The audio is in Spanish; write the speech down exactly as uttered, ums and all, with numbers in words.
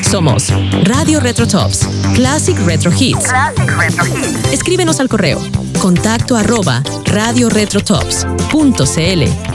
Somos Radio Retro Tops, Classic Retro Hits. Classic Retro Hits. Escríbenos al correo contacto arroba radioretrotops punto cl.